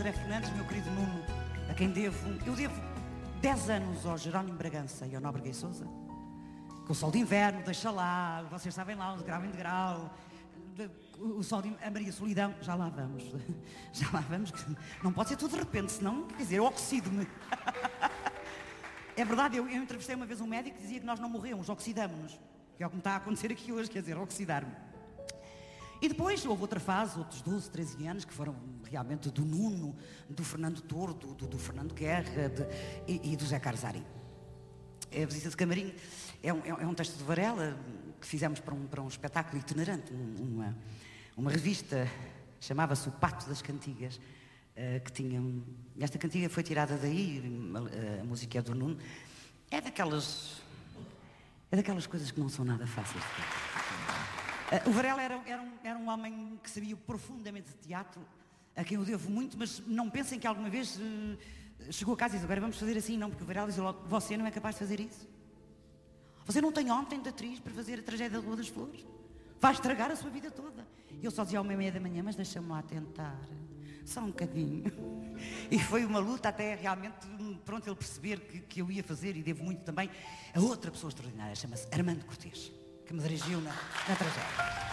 André Fernandes, meu querido Nuno, a quem eu devo 10 anos ao Jerónimo Bragança e ao Nóbrega e Sousa, com o Sol de Inverno, Deixa Lá, vocês sabem lá, o De Grau em Degrau, o Sol de a Maria Solidão, já lá vamos, que não pode ser tudo de repente, senão, quer dizer, eu oxido-me. É verdade, eu entrevistei uma vez um médico que dizia que nós não morremos, oxidamos-nos, que é o que me está a acontecer aqui hoje, quer dizer, oxidar-me. E depois houve outra fase, outros 12, 13 anos, que foram realmente do Nuno, do Fernando Tordo, do Fernando Guerra e do Zé Carzari. A Visita de Camarim é um texto de Varela que fizemos para um espetáculo itinerante, uma revista, chamava-se O Pato das Cantigas, que tinha... Esta cantiga foi tirada daí, a música é do Nuno. É daquelas coisas que não são nada fáceis de ter. O Varela era um homem que sabia profundamente de teatro, a quem eu devo muito, mas não pensem que alguma vez chegou a casa e disse, agora vamos fazer assim, não, porque o Varela dizia logo, você não é capaz de fazer isso. Você não tem ontem de atriz para fazer a tragédia da Rua das Flores. Vai estragar a sua vida toda. E eu só dizia ao 1h30 da manhã, mas deixa-me lá tentar, só um bocadinho. E foi uma luta até realmente, pronto, ele perceber que eu ia fazer, e devo muito também a outra pessoa extraordinária, chama-se Armando Cortês, que me dirigiu na tragédia.